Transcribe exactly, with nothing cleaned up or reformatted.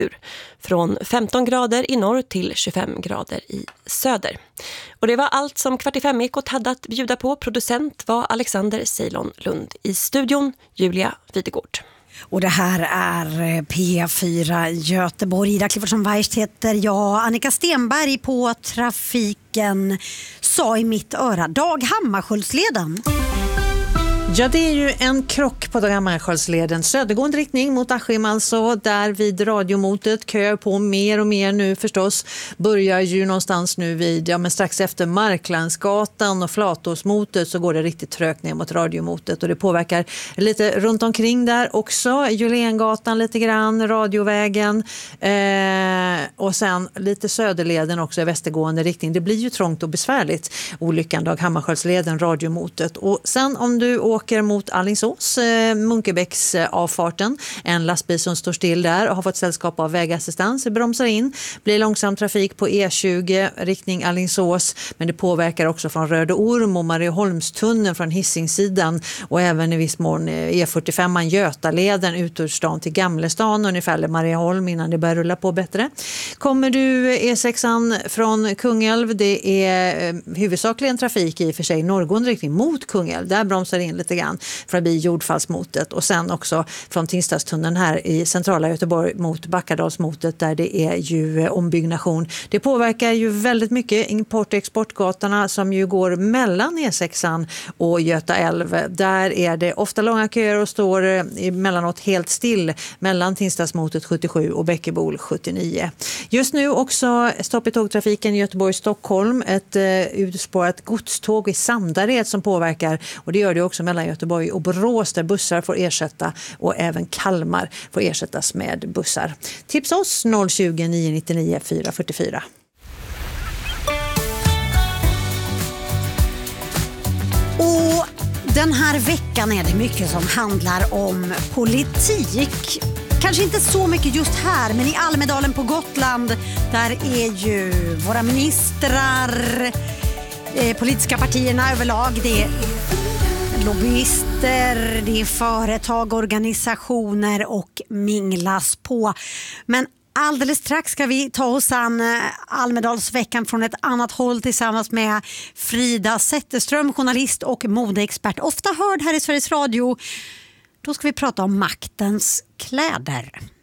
från femton grader i norr till tjugofem grader i söder. Och det var allt som Kvart i fem-ekot hade att bjuda på. Producent var Alexander Ceylon Lund. I studion Julia Videgård. Och det här är P fyra Göteborg. Ida Cliffordsson-Weist heter jag. Annika Stenberg på trafiken sa i mitt öra: Dag Hammarskjöldsleden. Ja, det är ju en krock på Dag Hammarskjöldsleden. Södergående riktning mot Askim, alltså där vid radiomotet. Kör på mer och mer nu förstås. Börjar ju någonstans nu vid, ja men strax efter Marklandsgatan och Flatåsmotet så går det riktigt trögt ner mot radiomotet. Och det påverkar lite runt omkring där också. Julengatan lite grann, radiovägen. Eh, och sen lite söderleden också i västergående riktning. Det blir ju trångt och besvärligt. Olyckan Dag Hammarskjöldsleden, radiomotet. Och sen om du åker åker mot Alingsås, eh, Munkebäcks eh, avfarten. En lastbil som står still där och har fått sällskap av vägassistans bromsar in. Blir långsam trafik på E tjugo riktning Alingsås, men det påverkar också från Röde Orm och Marieholmstunneln från Hisingssidan och även i viss mån E fyrtiofem Götaleden ut ur stan till Gamlestan ungefär eller Marieholm innan det börjar rulla på bättre. Kommer du E sexan från Kungälv, det är eh, huvudsakligen trafik i för sig norrgående riktning mot Kungälv. Där bromsar in lite grann förbi jordfallsmotet och sen också från Tingstadstunneln här i centrala Göteborg mot Backadalsmotet där det är ju ombyggnation. Det påverkar ju väldigt mycket import- och exportgatorna som ju går mellan E sexan och Göta älv. Där är det ofta långa köer och står emellanåt helt still mellan Tingstadsmotet sjuttiosju och Bäckebol sjuttionio. Just nu också stopp i tågtrafiken i Göteborg-Stockholm. Ett eh, utspårat godståg i Sandared som påverkar och det gör det också mellan Göteborg och Borås där bussar får ersätta och även Kalmar får ersättas med bussar. Tips oss noll tjugo, nio nittionio, fyra fyrtiofyra. Och den här veckan är det mycket som handlar om politik. Kanske inte så mycket just här, men i Almedalen på Gotland där är ju våra ministrar, eh, politiska partierna överlag, det är lobbyister, det är företag, organisationer och minglas på. Men alldeles strax ska vi ta oss an Almedalsveckan från ett annat håll tillsammans med Frida Zetterström, journalist och modeexpert. Ofta hörd här i Sveriges Radio. Då ska vi prata om maktens kläder.